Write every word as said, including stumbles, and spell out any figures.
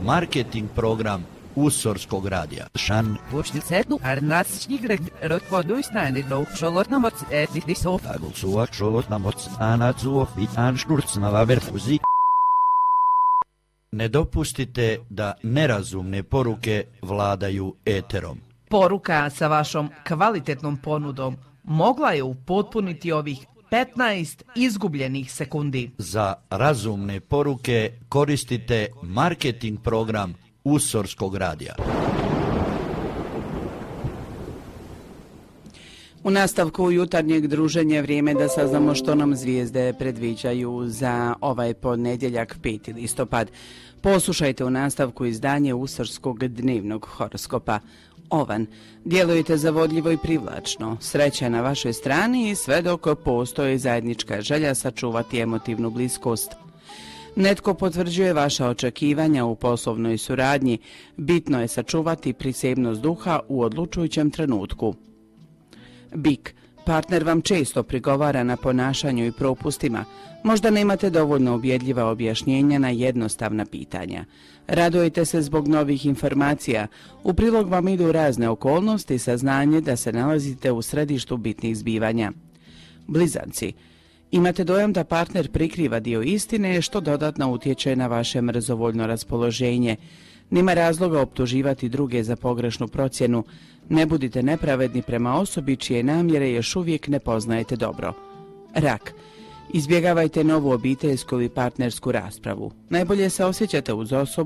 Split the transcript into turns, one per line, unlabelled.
marketing program Usorskog radija. Šan.
Vučnicetu arnatsnigret rotvoduisnäänit šolotnamots etlitisov.
Agulsua šolotnamots anatsuo fitan šturcnava verfuzi. Ne dopustite da nerazumne poruke vladaju eterom.
Poruka sa vašom kvalitetnom ponudom mogla je upotpuniti ovih petnaest izgubljenih sekundi.
Za razumne poruke koristite marketing program Usorskog radija.
U nastavku jutarnjeg druženja vrijeme da saznamo što nam zvijezde predviđaju za ovaj ponedjeljak peti listopad. Poslušajte u nastavku izdanje Usorskog dnevnog horoskopa. Ovan, djelujete zavodljivo i privlačno, sreća je na vašoj strani i sve dok postoji zajednička želja sačuvati emotivnu bliskost. Netko potvrđuje vaša očekivanja u poslovnoj suradnji, bitno je sačuvati prisebnost duha u odlučujućem trenutku. Bik, partner vam često prigovara na ponašanju i propustima, možda nemate dovoljno ubjedljiva objašnjenja na jednostavna pitanja. Radujete se zbog novih informacija, u prilog vam idu razne okolnosti i saznanje da se nalazite u središtu bitnih zbivanja. Blizanci, imate dojam da partner prikriva dio istine što dodatno utječe na vaše mrzovoljno raspoloženje. Nema razloga optuživati druge za pogrešnu procjenu. Ne budite nepravedni prema osobi čije namjere još uvijek ne poznajete dobro. Rak, izbjegavajte novu obiteljsku ili partnersku raspravu. Najbolje se osjećate uz osobu